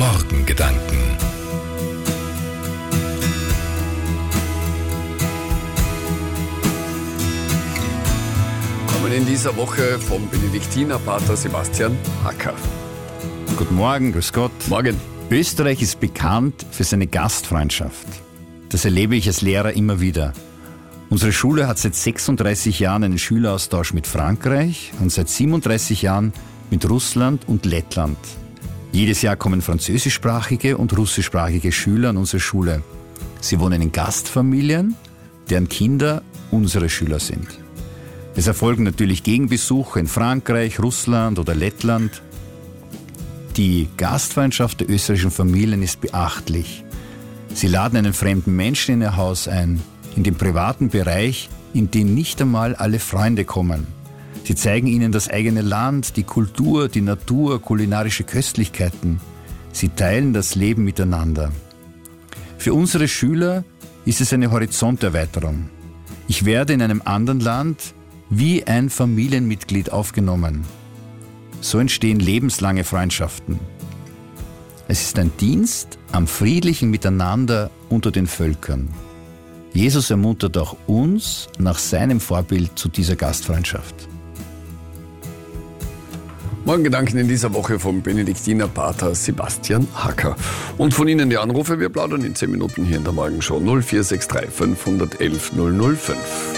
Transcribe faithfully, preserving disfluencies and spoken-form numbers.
Morgengedanken. Kommen in dieser Woche vom Benediktinerpater Sebastian Hacker. Guten Morgen, grüß Gott. Morgen. Österreich ist bekannt für seine Gastfreundschaft. Das erlebe ich als Lehrer immer wieder. Unsere Schule hat seit sechsunddreißig Jahren einen Schüleraustausch mit Frankreich und seit siebenunddreißig Jahren mit Russland und Lettland. Jedes Jahr kommen französischsprachige und russischsprachige Schüler an unsere Schule. Sie wohnen in Gastfamilien, deren Kinder unsere Schüler sind. Es erfolgen natürlich Gegenbesuche in Frankreich, Russland oder Lettland. Die Gastfreundschaft der österreichischen Familien ist beachtlich. Sie laden einen fremden Menschen in ihr Haus ein, in den privaten Bereich, in den nicht einmal alle Freunde kommen. Sie zeigen ihnen das eigene Land, die Kultur, die Natur, kulinarische Köstlichkeiten. Sie teilen das Leben miteinander. Für unsere Schüler ist es eine Horizonterweiterung. Ich werde in einem anderen Land wie ein Familienmitglied aufgenommen. So entstehen lebenslange Freundschaften. Es ist ein Dienst am friedlichen Miteinander unter den Völkern. Jesus ermuntert auch uns nach seinem Vorbild zu dieser Gastfreundschaft. Morgengedanken in dieser Woche vom Benediktinerpater Sebastian Hacker. Und von Ihnen die Anrufe, wir plaudern in zehn Minuten hier in der Morgenshow null vier sechs drei fünf eins eins null null fünf.